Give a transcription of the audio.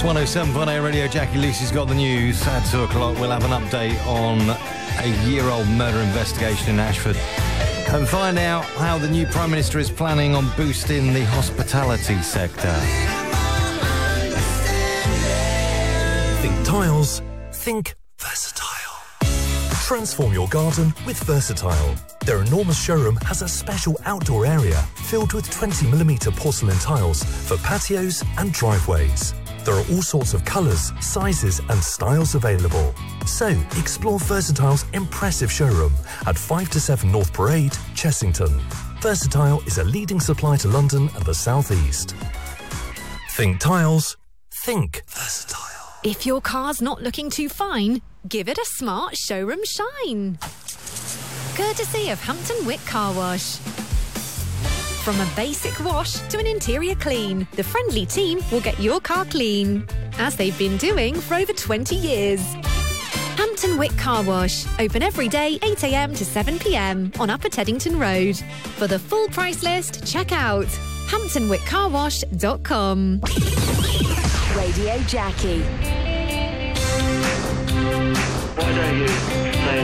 It's 107.8 Radio. Jackie Lucy's got the news. At 2 o'clock, we'll have an update on a year-old murder investigation in Ashford and find out how the new Prime Minister is planning on boosting the hospitality sector. Think tiles, think versatile. Transform your garden with Versatile. Their enormous showroom has a special outdoor area filled with 20mm porcelain tiles for patios and driveways. There are all sorts of colours, sizes and styles available. So, explore Versatile's impressive showroom at 5 to 7 North Parade, Chessington. Versatile is a leading supplier to London and the South East. Think tiles, think Versatile. If your car's not looking too fine, give it a smart showroom shine. Courtesy of Hampton Wick Car Wash. From a basic wash to an interior clean, the friendly team will get your car clean, as they've been doing for over 20 years. Hampton Wick Car Wash, open every day 8 a.m. to 7 p.m. on Upper Teddington Road. For the full price list, check out hamptonwickcarwash.com. Radio Jackie. Why don't you